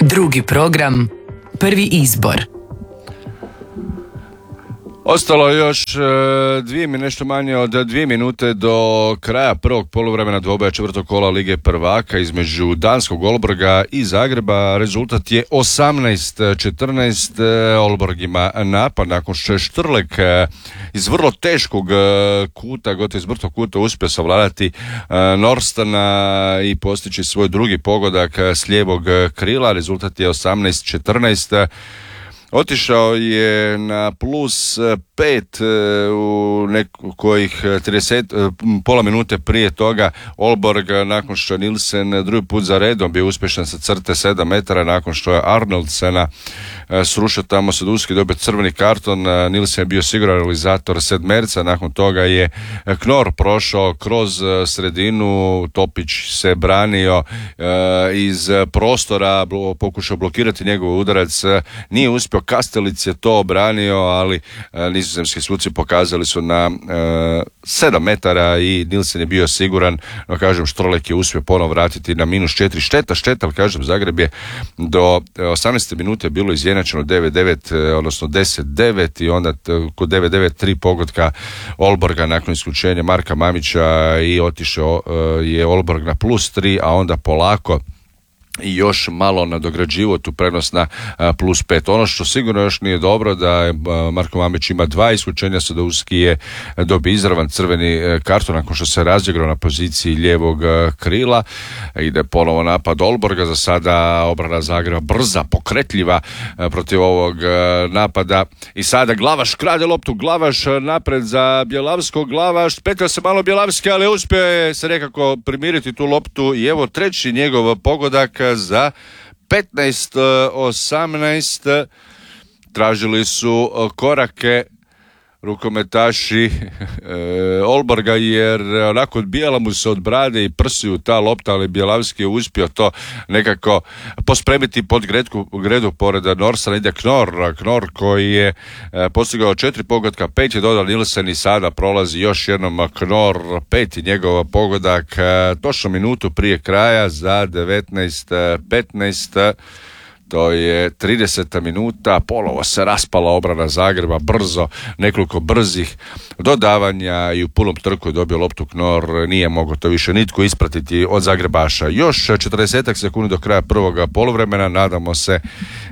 Drugi program, prvi izbor. Ostalo još nešto manje od 2 minute do kraja prvog poluvremena dvoboja četvrtog kola Lige prvaka između danskog Aalborga i Zagreba. Rezultat je 18-14. Aalborg ima napad nakon što je Štrlek iz vrlo teškog kuta, gotovo iz mrtvog kuta uspio savladati Norstana i postići svoj drugi pogodak s lijevog krila. Rezultat je 18-14. Otišao je na plus 5 u nekojih 30, pola minute prije toga Aalborg, nakon što je Nilsen drugi put za redom bio uspješan sa crte 7 metara, nakon što je Arnoldsena srušio tamo Sadurski, dobio crveni karton. Nilsen je bio siguran realizator sedmerca, nakon toga je Knor prošao kroz sredinu, Topić se branio iz prostora, pokušao blokirati njegov udarac, nije uspio, Kastelic je to obranio, ali nizozemski suci pokazali su na 7 metara i Nilsen je bio siguran, no kažem, Štrlek je uspio ponovo vratiti na -4. Šteta, ali kažem, Zagreb je do 18. minute bilo izjednačeno 9-9, odnosno 10-9 i onda kod 9-9 3 pogotka Aalborga nakon isključenja Marka Mamića i otišao je Aalborg na +3, a onda polako i još malo nadograđivo tu prednost na +5. Ono što sigurno još nije dobro, da Marko Mamić ima 2 isključenja, Sadurski je dobio izravan crveni karton nakon što se razigrao na poziciji lijevog krila. Ide ponovo napad Aalborga, za sada obrana Zagreba brza, pokretljiva protiv ovog napada i sada Glavaš krade loptu, Glavaš napred za Bjelavskog, Glavaš petio se malo Bjelavski, ali uspio je se nekako primiriti tu loptu i evo treći njegov pogodak za 15-18. Tražili su korake rukometaši Aalborga, jer onako odbijala mu se od brade i prsiju ta lopta, ali Bjelavski je uspio to nekako pospremiti pod gredu pored Norsana. Ide Knor koji je postigao 4 pogotka, 5 je dodao Nilsen i sada prolazi još jednom Knor, 5 njegov pogodak, točno minutu prije kraja za 19-15. To je 30. minuta, ponovo se raspala obrana Zagreba, brzo, nekoliko brzih dodavanja i u punom trku je dobio loptu Knor, nije mogao to više nitko ispratiti od Zagrebaša. Još 40 sekundi do kraja prvoga poluvremena, nadamo se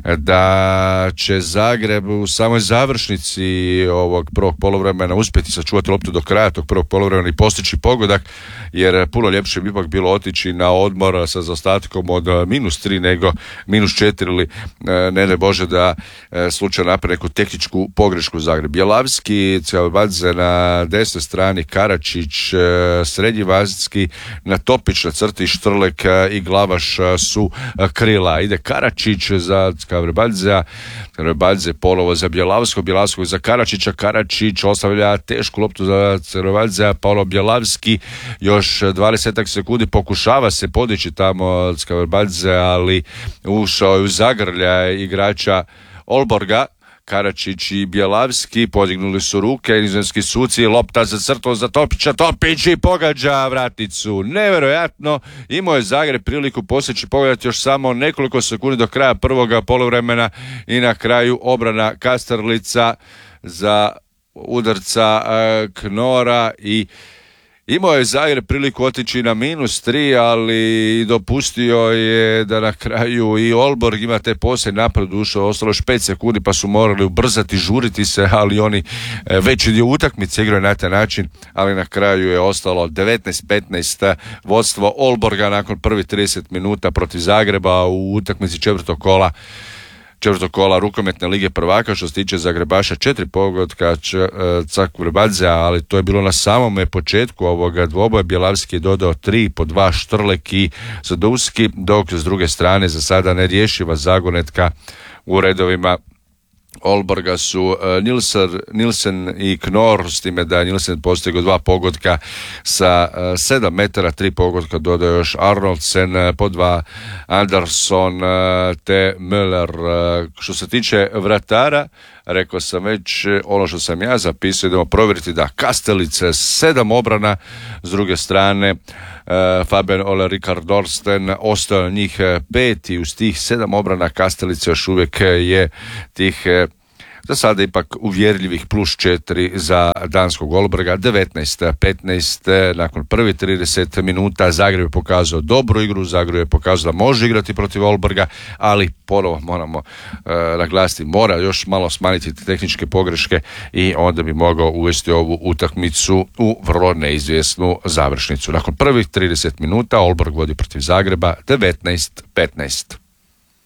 da će Zagreb u samoj završnici ovog prvog poluvremena uspjeti sačuvati loptu do kraja tog prvog poluvremena i postići pogodak, jer puno ljepše bi ipak bilo otići na odmor sa zaostatkom od -3 nego -4 ili ne daj Bože da slučajno napravi neku tehničku pogrešku Zagreb. Bjelavski, Cvelbadze na desnoj strani, Karačić, srednji Vazicki, na Topić na crti, Štrlek i Glavaš su krila. Ide Karačić za Cvelbadze ponovo za Bjelavskog za Karačića, Karačić ostavlja tešku loptu za Cvelbadze, Paolo Bjelavski još 20 sekundi pokušava se podići tamo Cvelbadze, ali ušao je u zagrlja igrača Aalborga. Karačić i Bjelavski podignuli su ruke, nizozemski suci, lopta za crtom za Topića, Topić i pogađa vratnicu. Nevjerojatno, imao je Zagreb priliku postići pogodak još samo nekoliko sekundi do kraja prvoga poluvremena i na kraju obrana Kastarlica za udarca Knora i imao je Zagreb priliku otići na -3, ali dopustio je da na kraju i Aalborg ima te posljednje napred, ušao, ostalo još 5 sekundi pa su morali ubrzati, žuriti se, ali oni veći dio utakmice igraju na taj način, ali na kraju je ostalo 19-15 vodstvo Aalborga nakon prvih 30 minuta protiv Zagreba u utakmici četvrtog kola rukometne lige prvaka. Što se tiče Zagrebaša, 4 pogotka Cvelbadze, ali to je bilo na samome početku ovoga dvoboja. Bjelavski je dodao 3, po 2 Štrlek i Sadurski, dok s druge strane za sada nerješiva zagonetka u redovima Aalborga su Nilsen i Knor, s time da je Nilsen postigao 2 pogotka sa 7 metara, 3 pogotka dodao još Arnoldsen, po 2 Anderson te Müller. Što se tiče vratara, rekao sam već, ono što sam ja zapisao, idemo provjeriti da Kastelice 7 obrana, s druge strane Fabian Ole Rikard Dorsten ostao njih 5 i uz tih 7 obrana Kastelice još uvijek je tih za sada ipak uvjerljivih +4 za danskog Olberga, 19-15 nakon prvih 30 minuta. Zagreb je pokazao dobru igru, Zagreb je pokazao da može igrati protiv Olberga, ali ponovo moramo naglasiti, mora još malo smanjiti tehničke pogreške i onda bi mogao uvesti ovu utakmicu u vrlo neizvjesnu završnicu. Nakon prvih 30 minuta Olberg vodi protiv Zagreba 19-15.